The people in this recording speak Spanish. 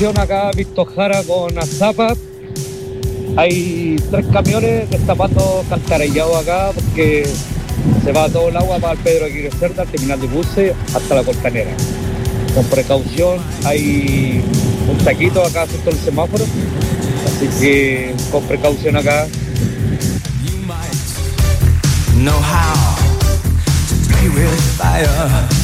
precaución acá, Víctor Jara con Azapa. Hay 3 camiones destapando alcantarillado acá porque se va todo el agua para el Pedro Aguirre Cerda, al terminal de buses, hasta la Costanera. Con precaución, hay un taquito acá junto al semáforo, así que con precaución acá. Know how to play with fire.